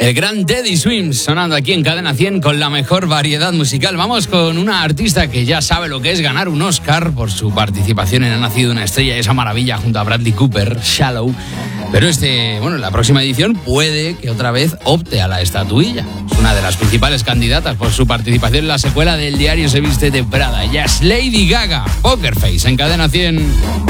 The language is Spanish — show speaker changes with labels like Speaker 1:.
Speaker 1: El gran Teddy Swims sonando aquí en Cadena 100 con la mejor variedad musical. Vamos con una artista que ya sabe lo que es ganar un Oscar por su participación en Ha nacido una estrella, esa maravilla junto a Bradley Cooper, Shallow. Pero la próxima edición puede que otra vez opte a la estatuilla. Es una de las principales candidatas por su participación en la secuela del Diario se viste de Prada. Ella es Lady Gaga, Poker Face en Cadena 100.